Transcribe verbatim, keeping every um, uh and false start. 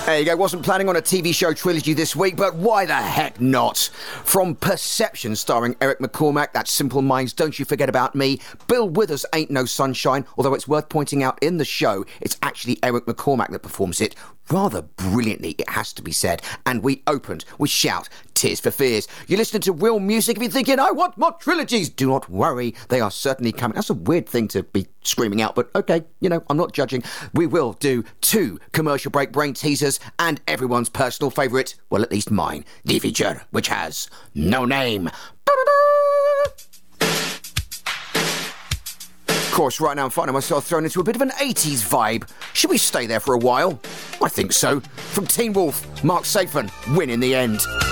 There you go, wasn't planning on a T V show trilogy this week, but why the heck not? From Perception, starring Eric McCormack, that's Simple Minds, Don't You Forget About Me, Bill Withers' Ain't No Sunshine, although it's worth pointing out in the show, it's actually Eric McCormack that performs it, rather brilliantly, it has to be said. And we opened with Shout, Tears for Fears. You're listening to Real Music. If you're thinking, I want more trilogies, do not worry, they are certainly coming. That's a weird thing to be screaming out, but okay, you know, I'm not judging. We will do two commercial break brain teasers and everyone's personal favourite, well, at least mine, the feature, which has no name. Of course, right now I'm finding myself thrown into a bit of an eighties vibe. Should we stay there for a while? I think so. From Teen Wolf, Mark Safan, Win in the End.